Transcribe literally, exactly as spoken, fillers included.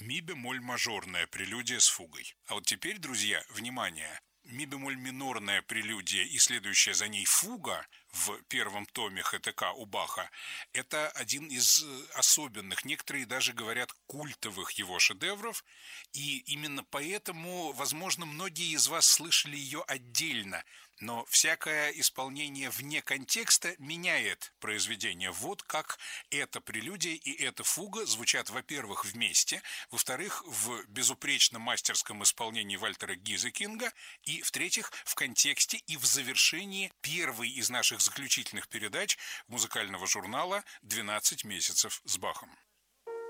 Ми бемоль мажорная прелюдия с фугой. А вот теперь, друзья, внимание! Ми бемоль минорная прелюдия и следующая за ней фуга в первом томе Х Т К у Баха – это один из особенных, некоторые даже говорят, культовых его шедевров, и именно поэтому, возможно, многие из вас слышали ее отдельно, но всякое исполнение вне контекста меняет произведение. Вот как эта прелюдия и эта фуга звучат, во-первых, вместе, во-вторых, в безупречном мастерском исполнении Вальтера Гизекинга, и, в-третьих, в контексте и в завершении первой из наших заключительных передач музыкального журнала «двенадцать месяцев с Бахом».